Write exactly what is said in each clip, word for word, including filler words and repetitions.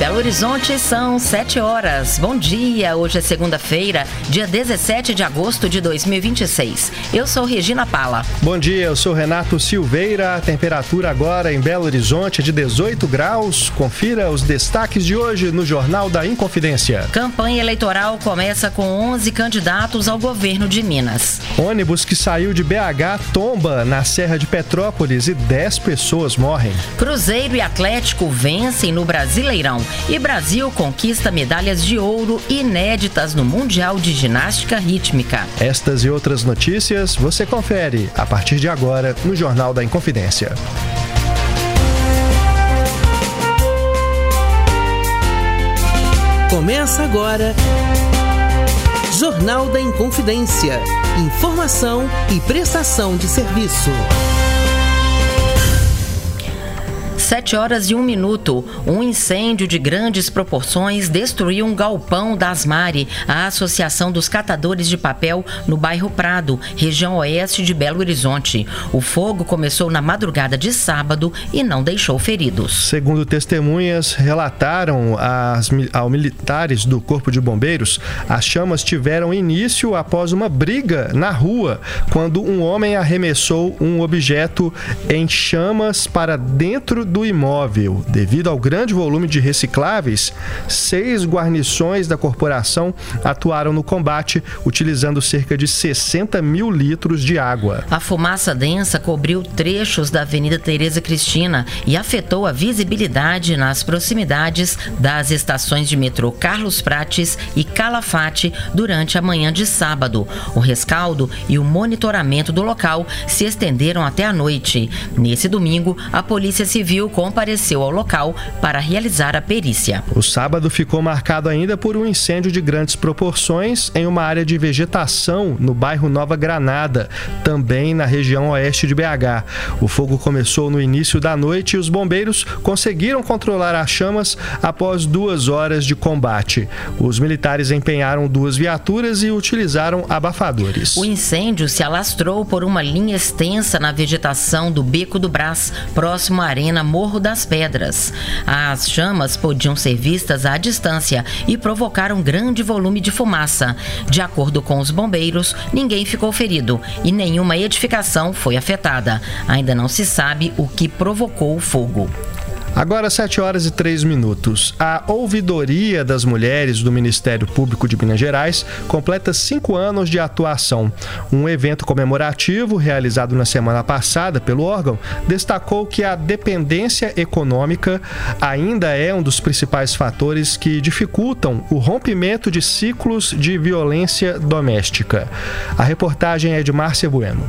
Belo Horizonte são sete horas. Bom dia, hoje é segunda-feira, dia dezessete de agosto de dois mil e vinte e seis. Eu sou Regina Pala. Bom dia, eu sou Renato Silveira. A temperatura agora em Belo Horizonte é de dezoito graus. Confira os destaques de hoje no Jornal da Inconfidência. Campanha eleitoral começa com onze candidatos ao governo de Minas. Ônibus que saiu de B H tomba na Serra de Petrópolis e dez pessoas morrem. Cruzeiro e Atlético vencem no Brasileirão e Brasil conquista medalhas de ouro inéditas no Mundial de Ginástica Rítmica. Estas e outras notícias você confere a partir de agora no Jornal da Inconfidência. Começa agora Jornal da Inconfidência. Informação e prestação de serviço. Sete horas e um minuto. Um incêndio de grandes proporções destruiu um galpão da Asmari, a Associação dos Catadores de Papel, no bairro Prado, região oeste de Belo Horizonte. O fogo começou na madrugada de sábado e não deixou feridos. Segundo testemunhas relataram às, aos militares do Corpo de Bombeiros, as chamas tiveram início após uma briga na rua, quando um homem arremessou um objeto em chamas para dentro do imóvel. Devido ao grande volume de recicláveis, seis guarnições da corporação atuaram no combate, utilizando cerca de sessenta mil litros de água. A fumaça densa cobriu trechos da Avenida Tereza Cristina e afetou a visibilidade nas proximidades das estações de metrô Carlos Prates e Calafate durante a manhã de sábado. O rescaldo e o monitoramento do local se estenderam até a noite. Nesse domingo, a Polícia Civil compareceu ao local para realizar a perícia. O sábado ficou marcado ainda por um incêndio de grandes proporções em uma área de vegetação no bairro Nova Granada, também na região oeste de B H. O fogo começou no início da noite e os bombeiros conseguiram controlar as chamas após duas horas de combate. Os militares empenharam duas viaturas e utilizaram abafadores. O incêndio se alastrou por uma linha extensa na vegetação do Beco do Brás, próximo à Arena Morro das Pedras. As chamas podiam ser vistas à distância e provocaram grande volume de fumaça. De acordo com os bombeiros, ninguém ficou ferido e nenhuma edificação foi afetada. Ainda não se sabe o que provocou o fogo. Agora, sete horas e três minutos. A Ouvidoria das Mulheres do Ministério Público de Minas Gerais completa cinco anos de atuação. Um evento comemorativo realizado na semana passada pelo órgão destacou que a dependência econômica ainda é um dos principais fatores que dificultam o rompimento de ciclos de violência doméstica. A reportagem é de Márcia Bueno.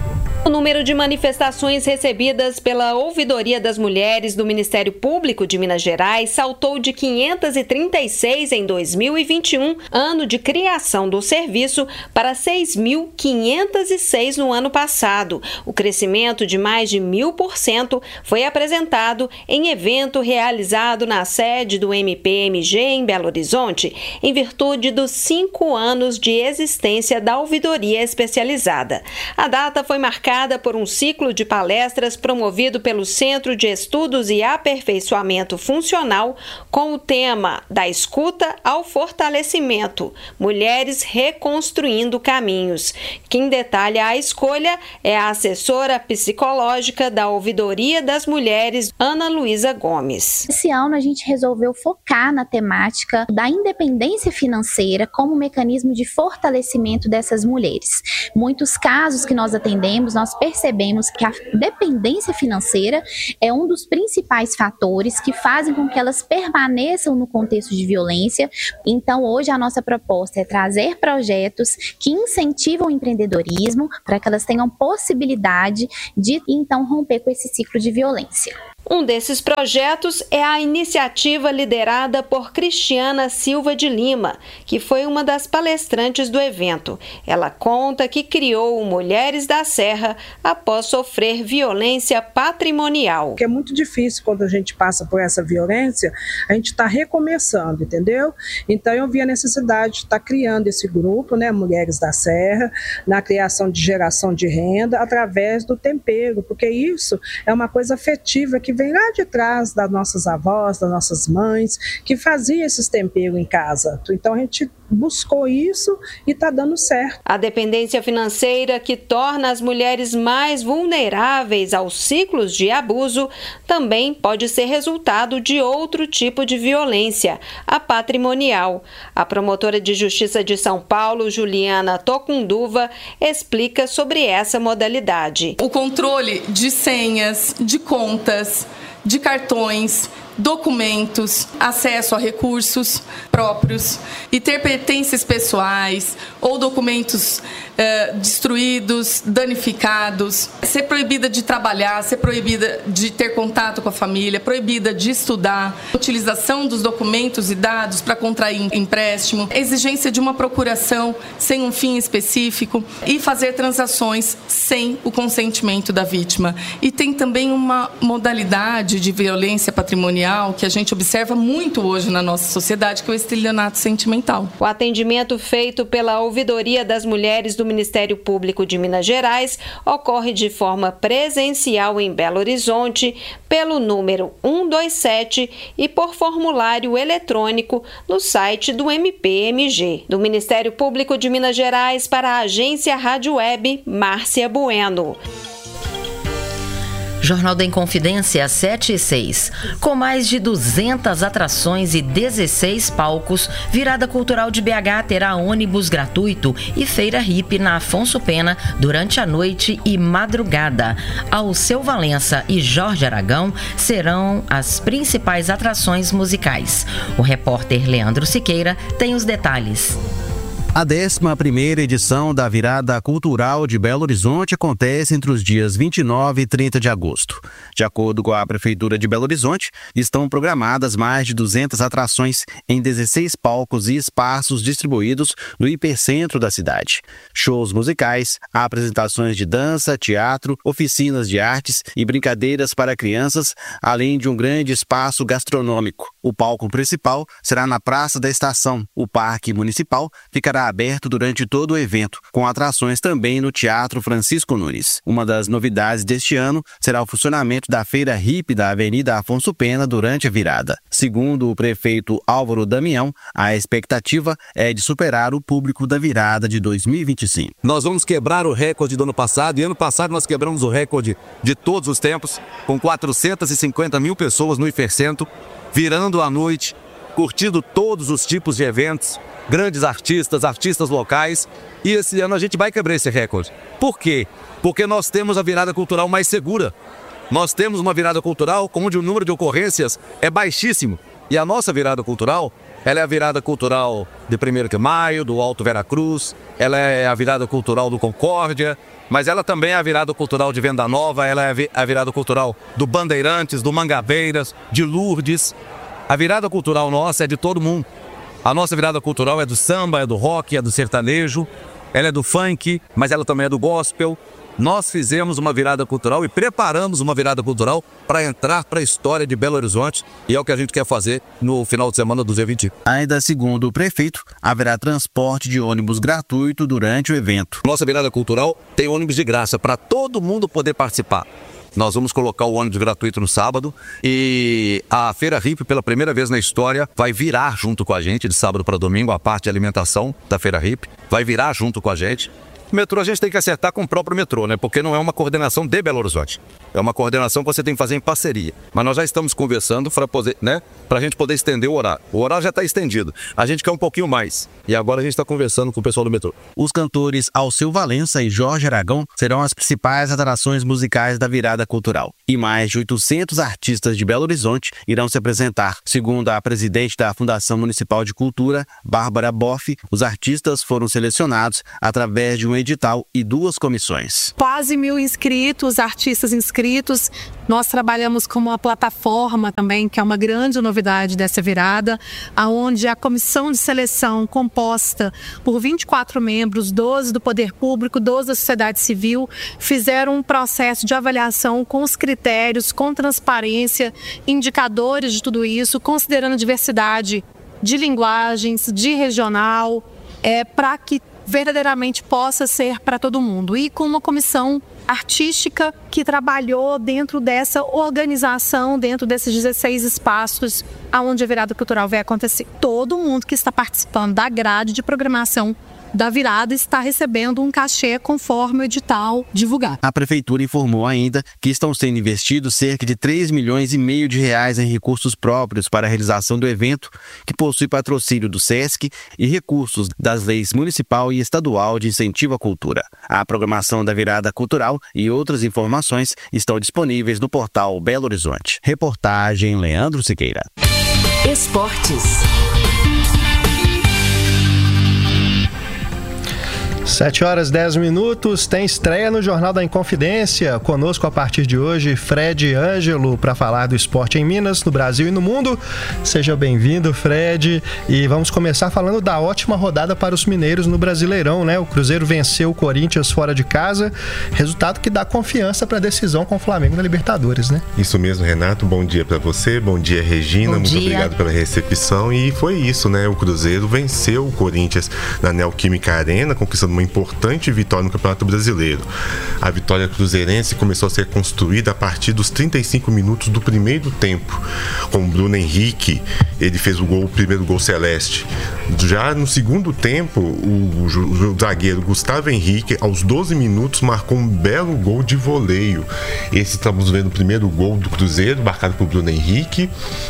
O número de manifestações recebidas pela Ouvidoria das Mulheres do Ministério Público de Minas Gerais saltou de quinhentas e trinta e seis em dois mil e vinte e um, ano de criação do serviço, para seis mil quinhentas e seis no ano passado. O crescimento de mais de mil por cento foi apresentado em evento realizado na sede do M P M G em Belo Horizonte, em virtude dos cinco anos de existência da Ouvidoria Especializada. A data foi marcada por um ciclo de palestras promovido pelo Centro de Estudos e Aperfeiçoamento Funcional com o tema Da Escuta ao Fortalecimento, Mulheres Reconstruindo Caminhos. Quem detalha a escolha é a assessora psicológica da Ouvidoria das Mulheres, Ana Luísa Gomes. Esse ano a gente resolveu focar na temática da independência financeira como mecanismo de fortalecimento dessas mulheres. Muitos casos que nós atendemos, nós percebemos que a dependência financeira é um dos principais fatores que fazem com que elas permaneçam no contexto de violência. Então, hoje a nossa proposta é trazer projetos que incentivam o empreendedorismo para que elas tenham possibilidade de, então, romper com esse ciclo de violência. Um desses projetos é a iniciativa liderada por Cristiana Silva de Lima, que foi uma das palestrantes do evento. Ela conta que criou o Mulheres da Serra após sofrer violência patrimonial. É muito difícil quando a gente passa por essa violência, a gente está recomeçando, entendeu? Então eu vi a necessidade de estar criando esse grupo, né, Mulheres da Serra, na criação de geração de renda através do tempero, porque isso é uma coisa afetiva que que vem lá de trás das nossas avós, das nossas mães, que faziam esses temperos em casa. Então a gente buscou isso e está dando certo. A dependência financeira, que torna as mulheres mais vulneráveis aos ciclos de abuso, também pode ser resultado de outro tipo de violência, a patrimonial. A promotora de Justiça de São Paulo, Juliana Tocunduva, explica sobre essa modalidade. O controle de senhas, de contas, de cartões, documentos, acesso a recursos próprios e ter pertences pessoais ou documentos uh, destruídos, danificados, ser proibida de trabalhar, ser proibida de ter contato com a família, proibida de estudar, utilização dos documentos e dados para contrair empréstimo, exigência de uma procuração sem um fim específico e fazer transações sem o consentimento da vítima. E tem também uma modalidade de violência patrimonial que a gente observa muito hoje na nossa sociedade, que é o estelionato sentimental. O atendimento feito pela Ouvidoria das Mulheres do Ministério Público de Minas Gerais ocorre de forma presencial em Belo Horizonte, pelo número um dois sete e por formulário eletrônico no site do M P M G. Do Ministério Público de Minas Gerais para a agência Rádio Web, Márcia Bueno. Jornal da Inconfidência sete e seis. Com mais de duzentas atrações e dezesseis palcos, Virada Cultural de B H terá ônibus gratuito e feira hippie na Afonso Pena durante a noite e madrugada. Alceu Valença e Jorge Aragão serão as principais atrações musicais. O repórter Leandro Siqueira tem os detalhes. A décima primeira edição da Virada Cultural de Belo Horizonte acontece entre os dias vinte e nove e trinta de agosto. De acordo com a Prefeitura de Belo Horizonte, estão programadas mais de duzentas atrações em dezesseis palcos e espaços distribuídos no hipercentro da cidade. Shows musicais, apresentações de dança, teatro, oficinas de artes e brincadeiras para crianças, além de um grande espaço gastronômico. O palco principal será na Praça da Estação. O Parque Municipal ficará aberto durante todo o evento, com atrações também no Teatro Francisco Nunes. Uma das novidades deste ano será o funcionamento da feira hippie da Avenida Afonso Pena durante a virada. Segundo o prefeito Álvaro Damião, a expectativa é de superar o público da virada de dois mil e vinte e cinco. Nós vamos quebrar o recorde do ano passado, e ano passado nós quebramos o recorde de todos os tempos, com quatrocentas e cinquenta mil pessoas no hipercentro, virando a noite, curtindo todos os tipos de eventos, grandes artistas, artistas locais, e esse ano a gente vai quebrar esse recorde. Por quê? Porque nós temos a virada cultural mais segura. Nós temos uma virada cultural onde o número de ocorrências é baixíssimo. E a nossa virada cultural, ela é a virada cultural de primeiro de maio, do Alto Veracruz, ela é a virada cultural do Concórdia, mas ela também é a virada cultural de Venda Nova, ela é a virada cultural do Bandeirantes, do Mangabeiras, de Lourdes. A virada cultural nossa é de todo mundo. A nossa virada cultural é do samba, é do rock, é do sertanejo, ela é do funk, mas ela também é do gospel. Nós fizemos uma virada cultural e preparamos uma virada cultural para entrar para a história de Belo Horizonte, e é o que a gente quer fazer no final de semana do dia vinte. Ainda segundo o prefeito, haverá transporte de ônibus gratuito durante o evento. Nossa virada cultural tem ônibus de graça para todo mundo poder participar. Nós vamos colocar o ônibus gratuito no sábado e a Feira hippie, pela primeira vez na história, vai virar junto com a gente, de sábado para domingo, a parte de alimentação da Feira hippie, vai virar junto com a gente. O metrô a gente tem que acertar com o próprio metrô, né? Porque não é uma coordenação de Belo Horizonte. É uma coordenação que você tem que fazer em parceria. Mas nós já estamos conversando para poder, né? Para a gente poder estender o horário. O horário já está estendido. A gente quer um pouquinho mais. E agora a gente está conversando com o pessoal do metrô. Os cantores Alceu Valença e Jorge Aragão serão as principais atrações musicais da virada cultural. E mais de oitocentos artistas de Belo Horizonte irão se apresentar. Segundo a presidente da Fundação Municipal de Cultura, Bárbara Boff, os artistas foram selecionados através de um edital e duas comissões. Quase mil inscritos, artistas inscritos. Nós trabalhamos com uma plataforma também, que é uma grande novidade dessa virada, onde a comissão de seleção, composta por vinte e quatro membros, doze do Poder Público, doze da sociedade civil, fizeram um processo de avaliação com os critérios, com transparência, indicadores de tudo isso, considerando diversidade de linguagens, de regional, é, para que verdadeiramente possa ser para todo mundo. E com uma comissão artística que trabalhou dentro dessa organização, dentro desses dezesseis espaços onde a virada cultural vai acontecer. Todo mundo que está participando da grade de programação da virada está recebendo um cachê conforme o edital divulgar. A prefeitura informou ainda que estão sendo investidos cerca de três milhões e meio de reais em recursos próprios para a realização do evento, que possui patrocínio do SESC e recursos das leis municipal e estadual de incentivo à cultura. A programação da virada cultural e outras informações estão disponíveis no portal Belo Horizonte. Reportagem Leandro Siqueira. Esportes. sete horas e dez minutos, tem estreia no Jornal da Inconfidência. Conosco a partir de hoje, Fred Ângelo, para falar do esporte em Minas, no Brasil e no mundo. Seja bem-vindo, Fred. E vamos começar falando da ótima rodada para os mineiros no Brasileirão, né? O Cruzeiro venceu o Corinthians fora de casa, resultado que dá confiança para a decisão com o Flamengo na Libertadores, né? Isso mesmo, Renato. Bom dia para você, bom dia, Regina. Bom Muito dia. Obrigado pela recepção. E foi isso, né? O Cruzeiro venceu o Corinthians na Neoquímica Arena, conquistando uma importante vitória no Campeonato Brasileiro. A vitória cruzeirense começou a ser construída a partir dos trinta e cinco minutos do primeiro tempo, com o Bruno Henrique. Ele fez o gol, o primeiro gol celeste. Já no segundo tempo, o, o, o zagueiro Gustavo Henrique, aos doze minutos, marcou um belo gol de voleio. Esse estamos vendo o primeiro gol do Cruzeiro, marcado por Bruno Henrique.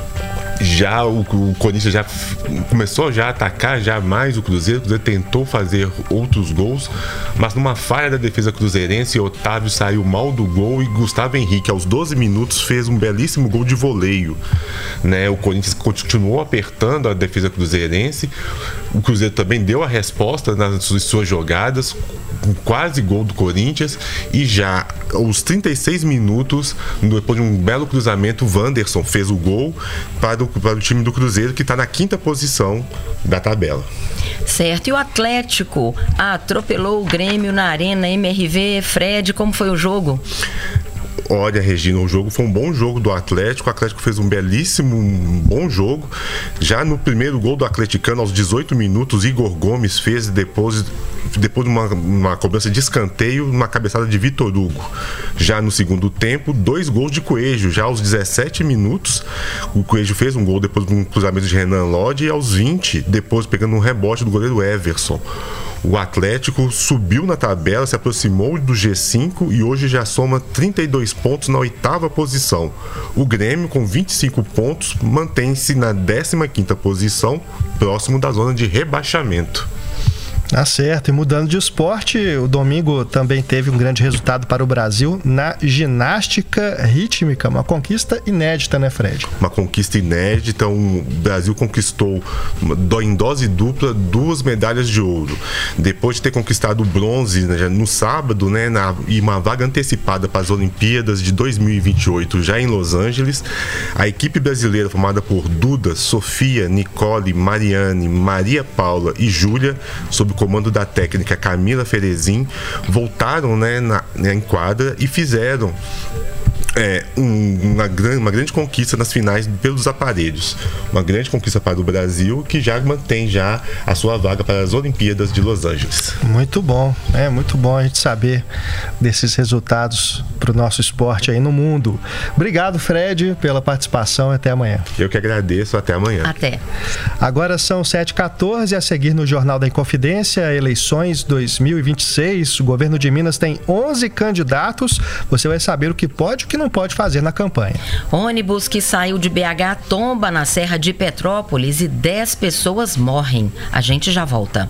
Já o, o Corinthians já começou já a atacar já mais o Cruzeiro. O Cruzeiro tentou fazer outros gols, mas numa falha da defesa cruzeirense, Otávio saiu mal do gol e Gustavo Henrique, aos doze minutos, fez um belíssimo gol de voleio, né? O Corinthians continuou apertando a defesa cruzeirense. O Cruzeiro também deu a resposta nas suas jogadas, um quase gol do Corinthians. E já aos trinta e seis minutos, depois de um belo cruzamento, o Wanderson fez o gol para o, para o time do Cruzeiro, que está na quinta posição da tabela. Certo, e o Atlético atropelou o Grêmio na Arena M R V. Fred, como foi o jogo? Olha, Regina, o jogo foi um bom jogo do Atlético. O Atlético fez um belíssimo, um bom jogo. Já no primeiro gol do atleticano, aos dezoito minutos, Igor Gomes fez depois, depois de uma, uma cobrança de escanteio, uma cabeçada de Vitor Hugo. Já no segundo tempo, dois gols de Coelho. Já aos dezessete minutos, o Coelho fez um gol depois de um cruzamento de Renan Lodge, e aos vinte, depois pegando um rebote do goleiro Everson. O Atlético subiu na tabela, se aproximou do G cinco e hoje já soma trinta e dois pontos na oitava posição. O Grêmio, com vinte e cinco pontos, mantém-se na décima quinta posição, próximo da zona de rebaixamento. Tá certo, e mudando de esporte, o domingo também teve um grande resultado para o Brasil na ginástica rítmica, uma conquista inédita, né, Fred? Uma conquista inédita, o Brasil conquistou em dose dupla duas medalhas de ouro. Depois de ter conquistado o bronze no sábado, né, na, e uma vaga antecipada para as Olimpíadas de dois mil e vinte e oito já em Los Angeles, a equipe brasileira, formada por Duda, Sofia, Nicole, Mariane, Maria Paula e Júlia, sob comando da técnica Camila Ferezin, voltaram, né, na, na quadra e fizeram É, um, uma, grande, uma grande conquista nas finais pelos aparelhos. Uma grande conquista para o Brasil, que já mantém já a sua vaga para as Olimpíadas de Los Angeles. Muito bom, é muito bom a gente saber desses resultados para o nosso esporte aí no mundo. Obrigado, Fred, pela participação. Até amanhã. Eu que agradeço. Até amanhã. Até. Agora são sete e quatorze, a seguir no Jornal da Inconfidência, eleições dois mil e vinte e seis. O governo de Minas tem onze candidatos. Você vai saber o que pode e o que não pode fazer na campanha. Ônibus que saiu de B H tomba na Serra de Petrópolis e dez pessoas morrem. A gente já volta.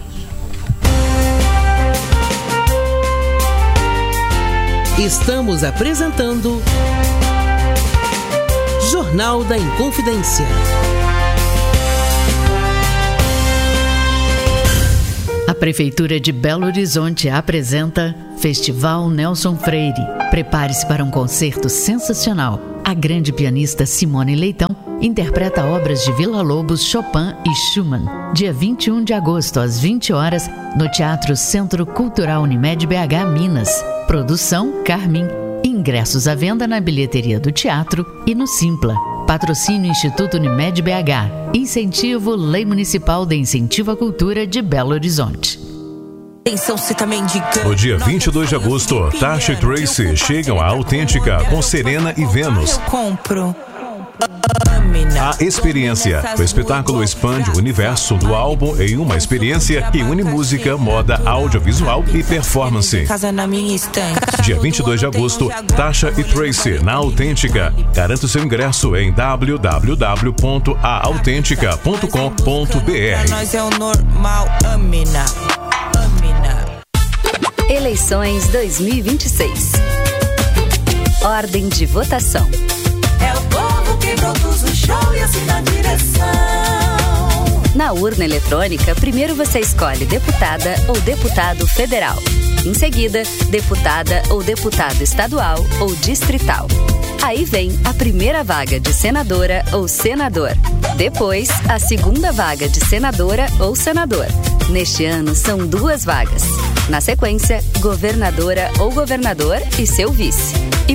Estamos apresentando Jornal da Inconfidência. A Prefeitura de Belo Horizonte apresenta Festival Nelson Freire. Prepare-se para um concerto sensacional. A grande pianista Simone Leitão interpreta obras de Villa-Lobos, Chopin e Schumann. Dia vinte e um de agosto, às vinte horas, no Teatro Centro Cultural Unimed B H, Minas. Produção Carmin. Ingressos à venda na bilheteria do teatro e no Simpla. Patrocínio Instituto Unimed B H. Incentivo Lei Municipal de Incentivo à Cultura de Belo Horizonte. No dia vinte e dois de agosto, Tasha e Tracy chegam à Autêntica com Serena e Vênus. A experiência. O espetáculo expande o universo do álbum em uma experiência que une música, moda, audiovisual e performance. Dia vinte e dois de agosto, Tasha e Tracy na Autêntica. Garanta o seu ingresso em w w w ponto a autêntica ponto com ponto b r. Eleições dois mil e vinte e seis. Ordem de votação. É o povo que produz o show e assina a direção. Na urna eletrônica, primeiro você escolhe deputada ou deputado federal. Em seguida, deputada ou deputado estadual ou distrital. Aí vem a primeira vaga de senadora ou senador. Depois, a segunda vaga de senadora ou senador. Neste ano, são duas vagas. Na sequência, governadora ou governador e seu vice.